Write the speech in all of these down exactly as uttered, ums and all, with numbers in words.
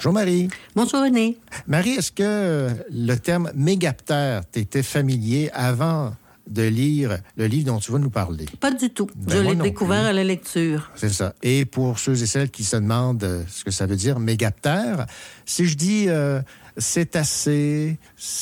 Bonjour Marie. Bonjour René. Marie, est-ce que le terme mégaptère t'était familier avant de lire le livre dont tu vas nous parler? Pas du tout. Ben, je moi l'ai non découvert plus. à la lecture. C'est ça. Et pour ceux et celles qui se demandent ce que ça veut dire mégaptère, si je dis euh, cétacé,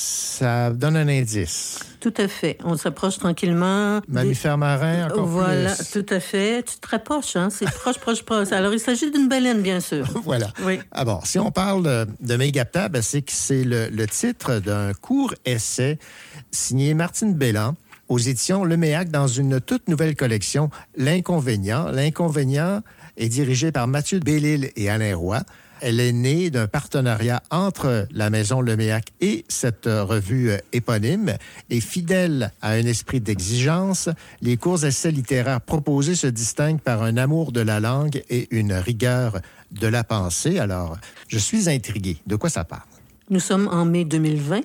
ça donne un indice. Tout à fait. On s'approche tranquillement. Mammifère marin, encore Voilà, plus. tout à fait. Tu te rapproches, hein? C'est proche, proche, proche. Alors, il s'agit d'une baleine, bien sûr. Voilà. Oui. Ah bon, si on parle de, de mégaptère, ben c'est que c'est le, le titre d'un court essai signé Martine Bélan aux éditions Le Méac dans une toute nouvelle collection, L'Inconvénient. L'Inconvénient est dirigé par Mathieu Bellil et Alain Roy. Elle est née d'un partenariat entre la Maison Le Méac et cette revue éponyme. Et fidèle à un esprit d'exigence, les courts essais littéraires proposés se distinguent par un amour de la langue et une rigueur de la pensée. Alors, je suis intrigué. De quoi ça parle? Nous sommes en mai deux mille vingt.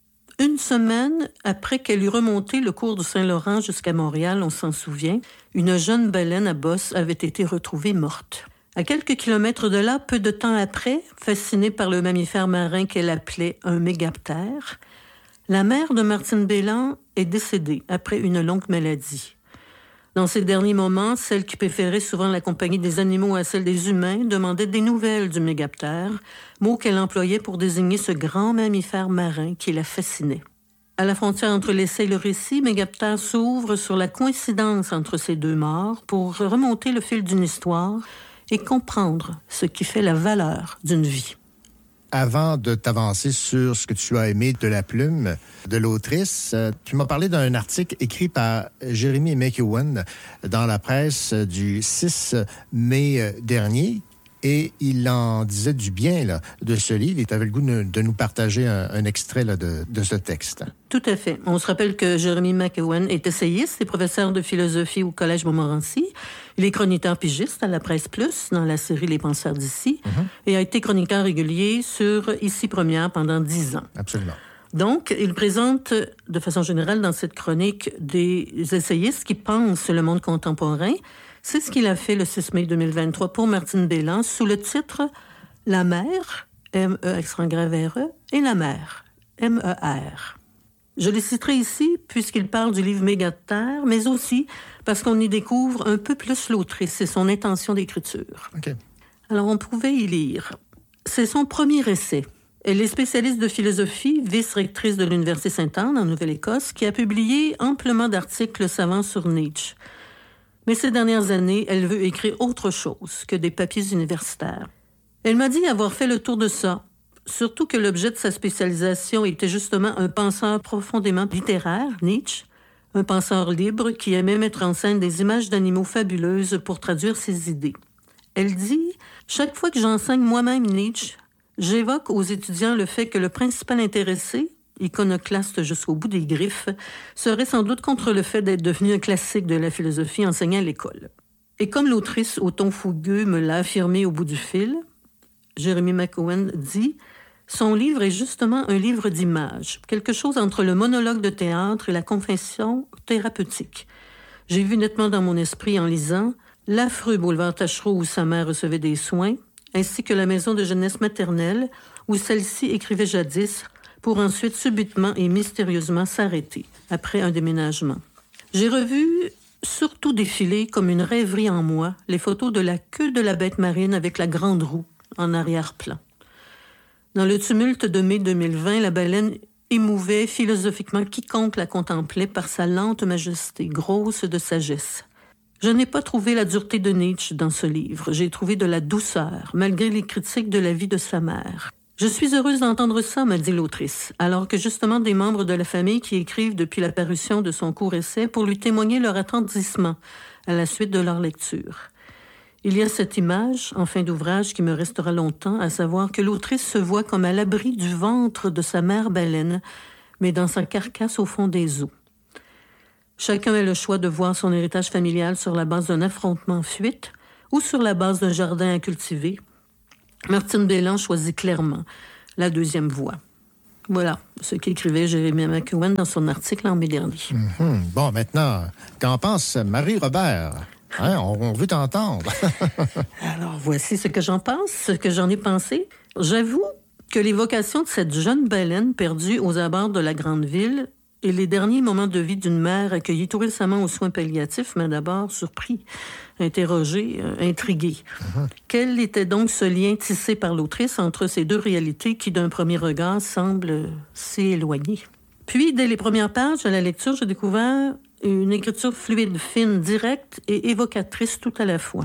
Une semaine après qu'elle eut remonté le cours du Saint-Laurent jusqu'à Montréal, on s'en souvient, une jeune baleine à bosse avait été retrouvée morte. À quelques kilomètres de là, peu de temps après, fascinée par le mammifère marin qu'elle appelait un mégaptère, la mère de Martine Bélan est décédée après une longue maladie. Dans ses derniers moments, celle qui préférait souvent la compagnie des animaux à celle des humains demandait des nouvelles du mégaptère, mot qu'elle employait pour désigner ce grand mammifère marin qui la fascinait. À la frontière entre l'essai et le récit, Mégaptère s'ouvre sur la coïncidence entre ces deux morts pour remonter le fil d'une histoire et comprendre ce qui fait la valeur d'une vie. Avant de t'avancer sur ce que tu as aimé de la plume de l'autrice, tu m'as parlé d'un article écrit par Jérémy McEwen dans la presse du six mai dernier. Et il en disait du bien là, de ce livre. Et tu avais le goût de, de nous partager un, un extrait là, de, de ce texte. Tout à fait. On se rappelle que Jérémy McEwen est essayiste et professeur de philosophie au Collège Montmorency. Il est chroniqueur pigiste à la Presse Plus, dans la série Les Penseurs d'ici, mm-hmm. et a été chroniqueur régulier sur Ici Première pendant dix ans. Absolument. Donc, il présente, de façon générale, dans cette chronique, des essayistes qui pensent le monde contemporain. C'est ce qu'il a fait le six mai deux mille vingt-trois pour Martine Bélan sous le titre « La mer », M E accent grave R E, et « La mer », M E R. Je les citerai ici puisqu'il parle du livre Mégaptère, mais aussi parce qu'on y découvre un peu plus l'autrice et son intention d'écriture. Okay. Alors, on pouvait y lire. C'est son premier essai. Elle est spécialiste de philosophie, vice-rectrice de l'Université Sainte-Anne en Nouvelle-Écosse, qui a publié amplement d'articles savants sur Nietzsche. Mais ces dernières années, elle veut écrire autre chose que des papiers universitaires. Elle m'a dit avoir fait le tour de ça, surtout que l'objet de sa spécialisation était justement un penseur profondément littéraire, Nietzsche, un penseur libre qui aimait mettre en scène des images d'animaux fabuleuses pour traduire ses idées. Elle dit « Chaque fois que j'enseigne moi-même Nietzsche, j'évoque aux étudiants le fait que le principal intéressé, iconoclaste jusqu'au bout des griffes, serait sans doute contre le fait d'être devenu un classique de la philosophie enseigné à l'école. Et comme l'autrice au ton fougueux me l'a affirmé au bout du fil, Jérémy McEwen dit « Son livre est justement un livre d'images, quelque chose entre le monologue de théâtre et la confession thérapeutique. J'ai vu nettement dans mon esprit en lisant l'affreux boulevard Taschereau où sa mère recevait des soins, ainsi que la maison de jeunesse maternelle où celle-ci écrivait jadis pour ensuite subitement et mystérieusement s'arrêter après un déménagement. J'ai revu surtout défiler comme une rêverie en moi les photos de la queue de la bête marine avec la grande roue en arrière-plan. Dans le tumulte de mai deux mille vingt, la baleine émouvait philosophiquement quiconque la contemplait par sa lente majesté, grosse de sagesse. Je n'ai pas trouvé la dureté de Nietzsche dans ce livre. J'ai trouvé de la douceur, malgré les critiques de la vie de sa mère. « Je suis heureuse d'entendre ça », m'a dit l'autrice, alors que justement des membres de la famille qui écrivent depuis la parution de son court essai pour lui témoigner leur attendrissement à la suite de leur lecture. Il y a cette image, en fin d'ouvrage, qui me restera longtemps, à savoir que l'autrice se voit comme à l'abri du ventre de sa mère baleine, mais dans sa carcasse au fond des eaux. Chacun a le choix de voir son héritage familial sur la base d'un affrontement fuite ou sur la base d'un jardin à cultiver. Martine Bélan choisit clairement la deuxième voie. Voilà ce qu'écrivait Jérémy McEwen dans son article en mai dernier. Mm-hmm. Bon, maintenant, qu'en pense Marie-Robert? Hein, on, on veut t'entendre. Alors, voici ce que j'en pense, ce que j'en ai pensé. J'avoue que l'évocation de cette jeune baleine perdue aux abords de la grande ville et les derniers moments de vie d'une mère accueillie tout récemment aux soins palliatifs m'a d'abord surpris, interrogé, euh, intrigué. Uh-huh. Quel était donc ce lien tissé par l'autrice entre ces deux réalités qui, d'un premier regard, semblent si éloignées? Puis, dès les premières pages de la lecture, j'ai découvert une écriture fluide, fine, directe et évocatrice tout à la fois.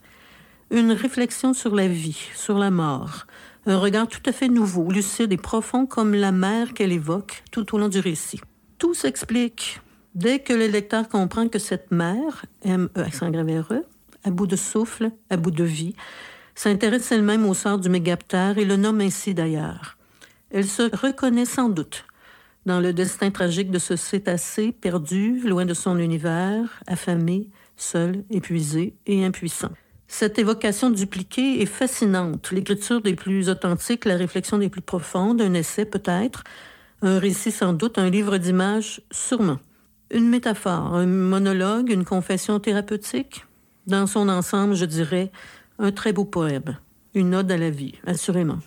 Une réflexion sur la vie, sur la mort, un regard tout à fait nouveau, lucide et profond comme la mer qu'elle évoque tout au long du récit. Tout s'explique dès que le lecteur comprend que cette mère, M E accent grave R E, à bout de souffle, à bout de vie, s'intéresse elle-même au sort du mégaptère et le nomme ainsi d'ailleurs. Elle se reconnaît sans doute dans le destin tragique de ce cétacé perdu, loin de son univers, affamé, seul, épuisé et impuissant. Cette évocation dupliquée est fascinante. L'écriture des plus authentiques, la réflexion des plus profondes, un essai peut-être, un récit sans doute, un livre d'images sûrement. Une métaphore, un monologue, une confession thérapeutique. Dans son ensemble, je dirais, un très beau poème, une ode à la vie, assurément.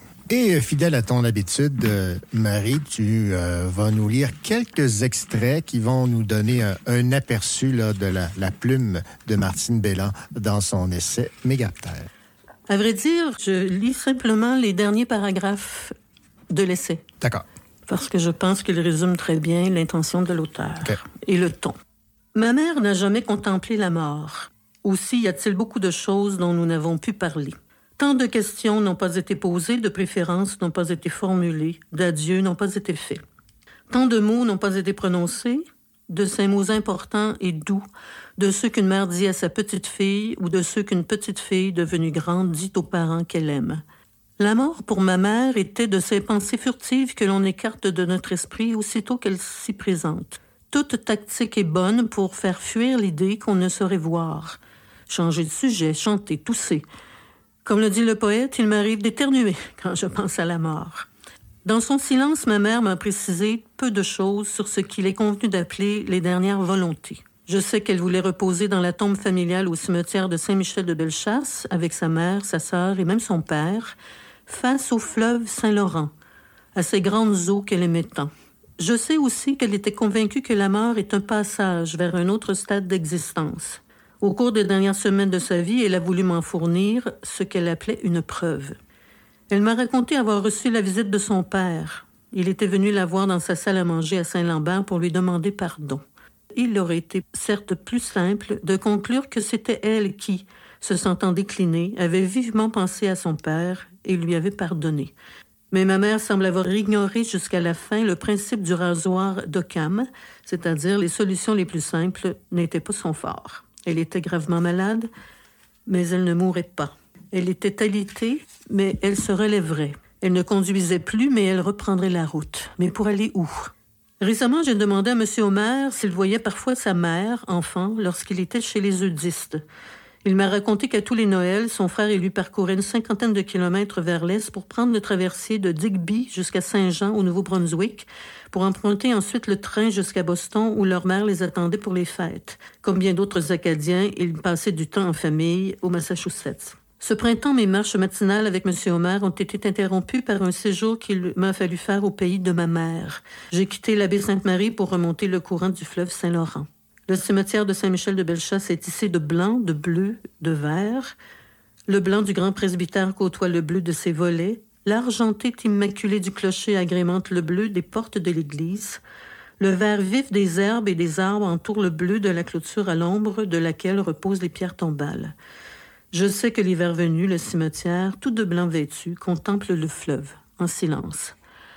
Et fidèle à ton habitude, euh, Marie, tu euh, vas nous lire quelques extraits qui vont nous donner un, un aperçu là, de la, la plume de Martine Béland dans son essai Mégaptère. À vrai dire, je lis simplement les derniers paragraphes de l'essai. D'accord. Parce que je pense qu'il résume très bien l'intention de l'auteur okay. et le ton. Ma mère n'a jamais contemplé la mort. Aussi y a-t-il beaucoup de choses dont nous n'avons pu parler. Tant de questions n'ont pas été posées, de préférences n'ont pas été formulées, d'adieux n'ont pas été faits. Tant de mots n'ont pas été prononcés, de ces mots importants et doux, de ceux qu'une mère dit à sa petite-fille ou de ceux qu'une petite-fille devenue grande dit aux parents qu'elle aime. La mort, pour ma mère, était de ces pensées furtives que l'on écarte de notre esprit aussitôt qu'elles s'y présentent. Toute tactique est bonne pour faire fuir l'idée qu'on ne saurait voir. Changer de sujet, chanter, tousser. Comme le dit le poète, il m'arrive d'éternuer quand je pense à la mort. Dans son silence, ma mère m'a précisé peu de choses sur ce qu'il est convenu d'appeler les dernières volontés. Je sais qu'elle voulait reposer dans la tombe familiale au cimetière de Saint-Michel-de-Bellechasse avec sa mère, sa sœur et même son père, face au fleuve Saint-Laurent, à ces grandes eaux qu'elle aimait tant. Je sais aussi qu'elle était convaincue que la mort est un passage vers un autre stade d'existence. Au cours des dernières semaines de sa vie, elle a voulu m'en fournir ce qu'elle appelait une preuve. Elle m'a raconté avoir reçu la visite de son père. Il était venu la voir dans sa salle à manger à Saint-Lambert pour lui demander pardon. Il aurait été certes plus simple de conclure que c'était elle qui, se sentant déclinée, avait vivement pensé à son père et lui avait pardonné. Mais ma mère semble avoir ignoré jusqu'à la fin le principe du rasoir d'Occam, c'est-à-dire les solutions les plus simples n'étaient pas son fort. Elle était gravement malade, mais elle ne mourrait pas. Elle était alitée, mais elle se relèverait. Elle ne conduisait plus, mais elle reprendrait la route. Mais pour aller où? Récemment, j'ai demandé à M. Omer s'il voyait parfois sa mère, enfant, lorsqu'il était chez les eudistes. Il m'a raconté qu'à tous les Noëls, son frère et lui parcouraient une cinquantaine de kilomètres vers l'est pour prendre le traversier de Digby jusqu'à Saint-Jean, au Nouveau-Brunswick, pour emprunter ensuite le train jusqu'à Boston, où leur mère les attendait pour les fêtes. Comme bien d'autres Acadiens, ils passaient du temps en famille au Massachusetts. Ce printemps, mes marches matinales avec M. Omer ont été interrompues par un séjour qu'il m'a fallu faire au pays de ma mère. J'ai quitté la baie Sainte-Marie pour remonter le courant du fleuve Saint-Laurent. Le cimetière de Saint-Michel-de-Bellechasse est tissé de blanc, de bleu, de vert. Le blanc du grand presbytère côtoie le bleu de ses volets. L'argenté immaculé du clocher agrémente le bleu des portes de l'église. Le vert vif des herbes et des arbres entoure le bleu de la clôture à l'ombre de laquelle reposent les pierres tombales. Je sais que l'hiver venu, le cimetière, tout de blanc vêtu, contemple le fleuve, en silence.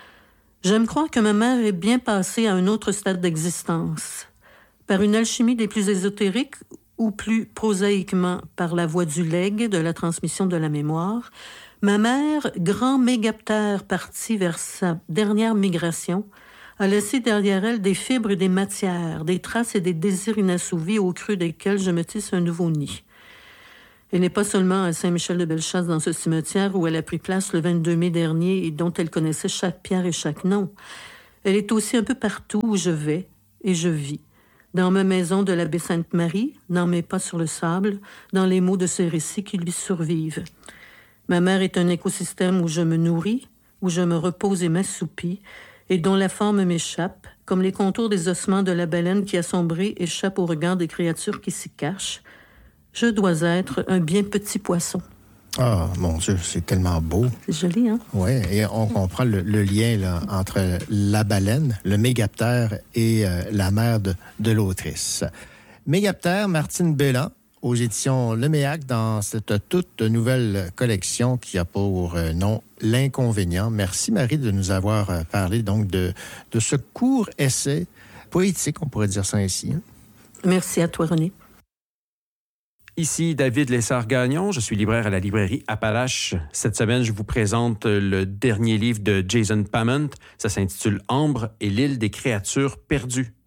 J'aime croire que ma mère est bien passée à un autre stade d'existence. Par une alchimie des plus ésotériques ou plus prosaïquement par la voie du legs, de la transmission de la mémoire, ma mère, grand mégaptère parti vers sa dernière migration, a laissé derrière elle des fibres et des matières, des traces et des désirs inassouvis au creux desquels je me tisse un nouveau nid. Elle n'est pas seulement à Saint-Michel-de-Bellechasse dans ce cimetière où elle a pris place le vingt-deux mai dernier et dont elle connaissait chaque pierre et chaque nom. Elle est aussi un peu partout où je vais et je vis. Dans ma maison de la baie Sainte-Marie, dans mes pas sur le sable, dans les mots de ces récits qui lui survivent. Ma mer est un écosystème où je me nourris, où je me repose et m'assoupis, et dont la forme m'échappe, comme les contours des ossements de la baleine qui a sombré échappent au regard des créatures qui s'y cachent. Je dois être un bien petit poisson. Ah, mon Dieu, c'est tellement beau. C'est joli, hein? Oui, et on comprend le, le lien là, entre la baleine, le mégaptère et euh, la mère de, de l'autrice. Mégaptère, Martine Bélan, aux éditions Leméac, dans cette toute nouvelle collection qui a pour euh, nom L'Inconvénient. Merci, Marie, de nous avoir euh, parlé donc de, de ce court essai poétique, on pourrait dire ça ainsi. Hein? Merci à toi, René. Ici David Lessard-Gagnon, je suis libraire à la librairie Appalache. Cette semaine, je vous présente le dernier livre de Jason Pamment. Ça s'intitule Ambre et l'île des créatures perdues.